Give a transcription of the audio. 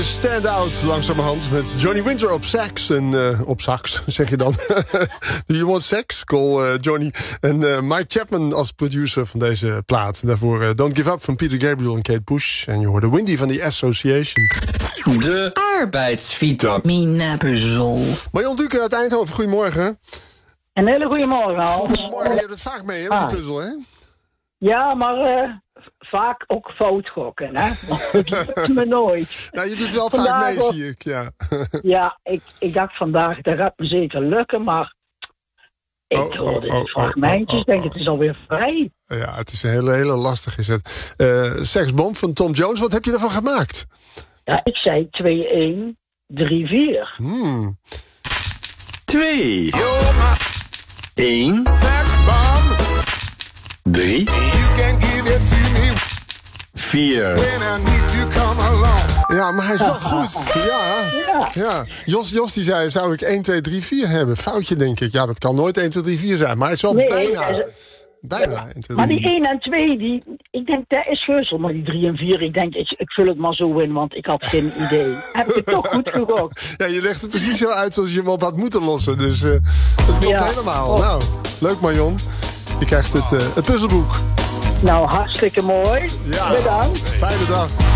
Stand Out langzamerhand met Johnny Winter op sax. En op sax, zeg je dan. Do you want sex? Call Johnny. En Mike Chapman als producer van deze plaat. Daarvoor Don't Give Up van Peter Gabriel en Kate Bush. En je hoorde Windy van The Association. De arbeidsvitamine-puzzel. Marjon Duke uit Eindhoven, goedemorgen. Een hele goede morgen, Hans. Goedemorgen, je hebt het vaak mee, hè, met de puzzel, hè? Ja, maar vaak ook fout gokken, hè? Dat lukt me nooit. Nou, je doet wel Vandaag vaak mee, zie ik, ja. Ja, ik dacht vandaag, dat gaat me zeker lukken, maar ik hoorde de fragmentjes, denk het is alweer vrij. Ja, het is een hele lastig is het. Seksbomb van Tom Jones, wat heb je ervan gemaakt? Ja, ik zei 2-1, 3-4. 2. 1. 3. 4. Ja, maar hij is wel goed. Ja. Jos die zei, zou ik 1, 2, 3, 4 hebben? Foutje, denk ik. Ja, dat kan nooit 1, 2, 3, 4 zijn. Maar het is wel bijna. Bijna. 1, 2, maar die 1 en 2, ik denk, dat is geuzel. Maar die 3 en 4, ik denk, ik vul het maar zo in, want ik had geen idee. Heb ik het toch goed gegokt? Ja, je legt het precies zo uit zoals je hem op had moeten lossen. Dus dat klopt helemaal. Nou, leuk Marjon. Je krijgt het puzzelboek. Nou, hartstikke mooi. Ja, bedankt. fijne dag.